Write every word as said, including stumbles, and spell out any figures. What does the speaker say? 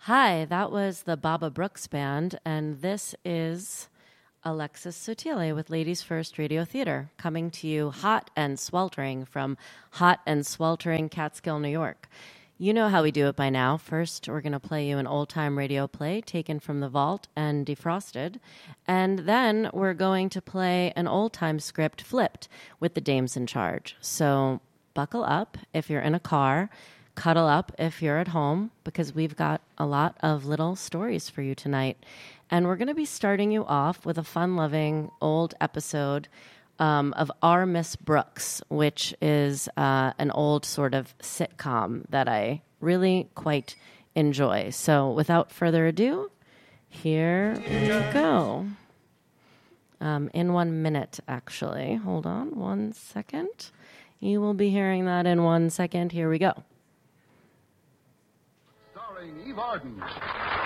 Hi, that was the Baba Brooks Band, and this is Alexis Sotile with Ladies First Radio Theater, coming to you hot and sweltering from hot and sweltering Catskill, New York. You know how we do it by now. First, we're going to play you an old-time radio play taken from the vault and defrosted, and then we're going to play an old-time script flipped with the dames in charge. So buckle up if you're in a car. Cuddle up if you're at home, because we've got a lot of little stories for you tonight. And we're going to be starting you off with a fun-loving old episode um, of Our Miss Brooks, which is uh, an old sort of sitcom that I really quite enjoy. So without further ado, here we go. Um, in one minute, actually. Hold on one second. You will be hearing that in one second. Here we go. Eve Arden.